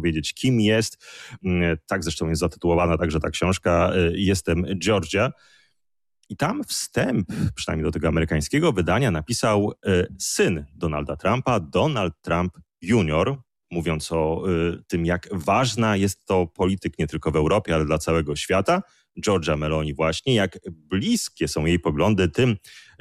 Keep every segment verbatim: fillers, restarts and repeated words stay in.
powiedzieć, kim jest. Tak zresztą jest zatytułowana także ta książka Jestem Georgia. I tam wstęp, przynajmniej do tego amerykańskiego wydania, napisał syn Donalda Trumpa, Donald Trump junior, mówiąc o tym, jak ważna jest to polityk nie tylko w Europie, ale dla całego świata. Giorgia Meloni właśnie, jak bliskie są jej poglądy tym,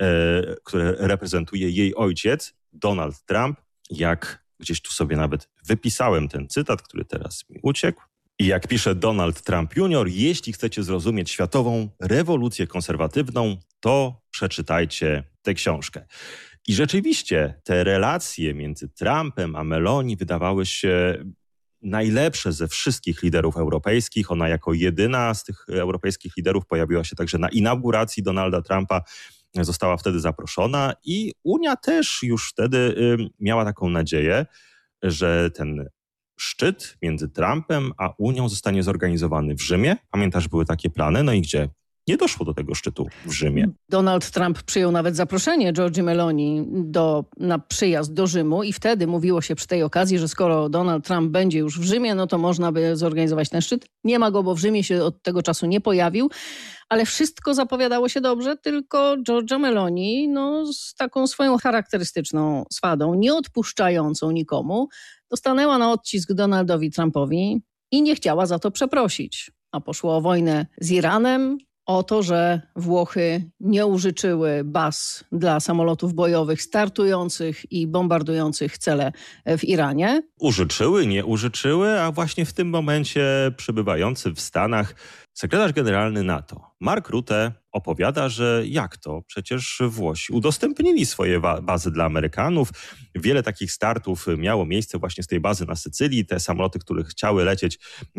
które reprezentuje jej ojciec, Donald Trump, jak gdzieś tu sobie nawet wypisałem ten cytat, który teraz mi uciekł. I jak pisze Donald Trump junior, jeśli chcecie zrozumieć światową rewolucję konserwatywną, to przeczytajcie tę książkę. I rzeczywiście te relacje między Trumpem a Meloni wydawały się najlepsze ze wszystkich liderów europejskich. Ona jako jedyna z tych europejskich liderów pojawiła się także na inauguracji Donalda Trumpa. Została wtedy zaproszona i Unia też już wtedy miała taką nadzieję, że ten szczyt między Trumpem a Unią zostanie zorganizowany w Rzymie. Pamiętasz, były takie plany, no i gdzie? Nie doszło do tego szczytu w Rzymie. Donald Trump przyjął nawet zaproszenie Giorgii Meloni do, na przyjazd do Rzymu i wtedy mówiło się przy tej okazji, że skoro Donald Trump będzie już w Rzymie, no to można by zorganizować ten szczyt. Nie ma go, bo w Rzymie się od tego czasu nie pojawił, ale wszystko zapowiadało się dobrze, tylko Giorgia Meloni no, z taką swoją charakterystyczną swadą, nie odpuszczającą nikomu, stanęła na odcisk Donaldowi Trumpowi i nie chciała za to przeprosić. A poszło o wojnę z Iranem, o to, że Włochy nie użyczyły baz dla samolotów bojowych startujących i bombardujących cele w Iranie. Użyczyły, nie użyczyły, a właśnie w tym momencie przybywający w Stanach sekretarz generalny NATO, Mark Rutte, opowiada, że jak to? Przecież Włosi udostępnili swoje bazy dla Amerykanów. Wiele takich startów miało miejsce właśnie z tej bazy na Sycylii. Te samoloty, które chciały lecieć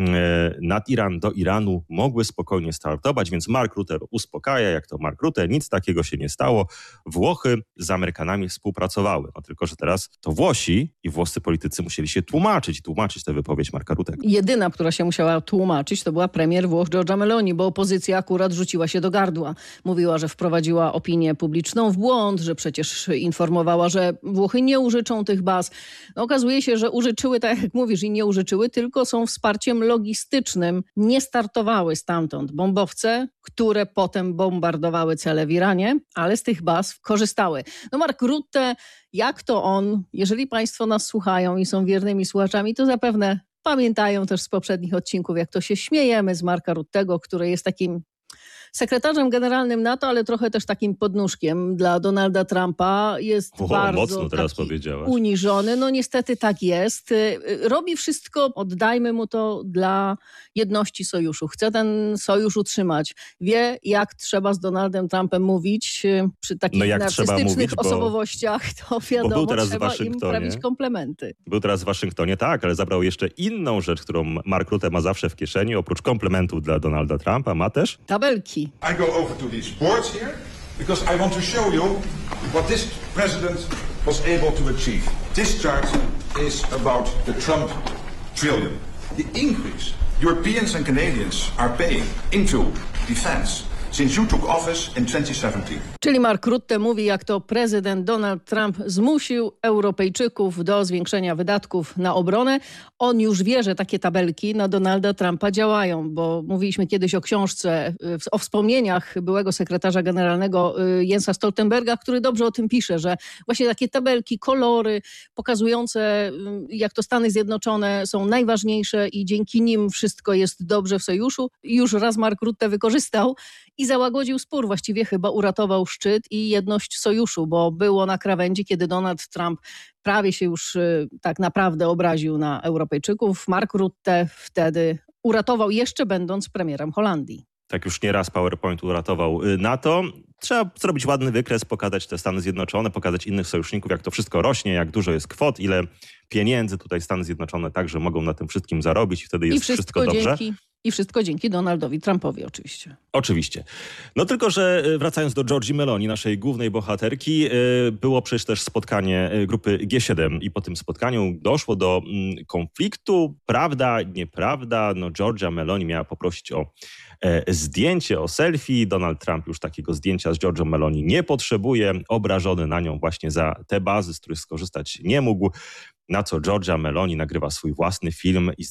nad Iran, do Iranu, mogły spokojnie startować, więc Mark Rutte uspokaja, jak to Mark Rutte, nic takiego się nie stało. Włochy z Amerykanami współpracowały. No tylko, że teraz to Włosi i włoscy politycy musieli się tłumaczyć i tłumaczyć tę wypowiedź Marka Ruttego. Jedyna, która się musiała tłumaczyć, to była premier Włoch Giorgia Meloni, bo opozycja akurat rzuciła się do gardła. Mówiła, że wprowadziła opinię publiczną w błąd, że przecież informowała, że Włochy nie użyczą tych baz. No, okazuje się, że użyczyły, tak jak mówisz, i nie użyczyły, tylko są wsparciem logistycznym. Nie startowały stamtąd bombowce, które potem bombardowały cele w Iranie, ale z tych baz korzystały. No Mark Rutte, jak to on, jeżeli państwo nas słuchają i są wiernymi słuchaczami, to zapewne pamiętają też z poprzednich odcinków, jak to się śmiejemy z Marka Ruttego, który jest takim sekretarzem generalnym NATO, ale trochę też takim podnóżkiem dla Donalda Trumpa. Jest o, bardzo mocno teraz powiedziałaś. Uniżony. No niestety tak jest. Robi wszystko, oddajmy mu to, dla jedności sojuszu. Chce ten sojusz utrzymać. Wie, jak trzeba z Donaldem Trumpem mówić przy takich no narcystycznych mówić, bo, osobowościach. To wiadomo, teraz trzeba im prawić komplementy. Był teraz w Waszyngtonie, tak, ale zabrał jeszcze inną rzecz, którą Mark Rutte ma zawsze w kieszeni. Oprócz komplementów dla Donalda Trumpa ma też tabelki. I go over to these boards here because I want to show you what this president was able to achieve. This chart is about the Trump trillion. The increase Europeans and Canadians are paying into defense since you took office in twenty seventeen. Czyli Mark Rutte mówi, jak to prezydent Donald Trump zmusił Europejczyków do zwiększenia wydatków na obronę. On już wie, że takie tabelki na Donalda Trumpa działają, bo mówiliśmy kiedyś o książce, o wspomnieniach byłego sekretarza generalnego Jensa Stoltenberga, który dobrze o tym pisze, że właśnie takie tabelki, kolory pokazujące, jak to Stany Zjednoczone są najważniejsze i dzięki nim wszystko jest dobrze w sojuszu. Już raz Mark Rutte wykorzystał i załagodził spór, właściwie chyba uratował szczyt i jedność sojuszu, bo było na krawędzi, kiedy Donald Trump prawie się już tak naprawdę obraził na Europejczyków. Mark Rutte wtedy uratował, jeszcze będąc premierem Holandii. Tak już nieraz PowerPoint uratował NATO. Trzeba zrobić ładny wykres, pokazać te Stany Zjednoczone, pokazać innych sojuszników, jak to wszystko rośnie, jak dużo jest kwot, ile pieniędzy tutaj Stany Zjednoczone także mogą na tym wszystkim zarobić i wtedy jest I wszystko, wszystko dobrze. Dzięki, I wszystko dzięki Donaldowi Trumpowi oczywiście. Oczywiście. No tylko, że wracając do Giorgii Meloni, naszej głównej bohaterki, było przecież też spotkanie grupy G siedem i po tym spotkaniu doszło do konfliktu. Prawda, nieprawda. No Giorgia Meloni miała poprosić o zdjęcie, o selfie. Donald Trump już takiego zdjęcia z Giorgią Meloni nie potrzebuje. Obrażony na nią właśnie za te bazy, z których skorzystać nie mógł. Na co Giorgia Meloni nagrywa swój własny film i